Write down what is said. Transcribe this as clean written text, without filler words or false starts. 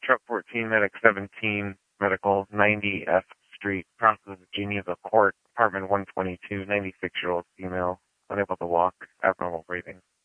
Truck 14, Medic 17, Medical 90 F Street, Process Geneva Court, Apartment 122, 96-year-old female, unable to walk, abnormal breathing.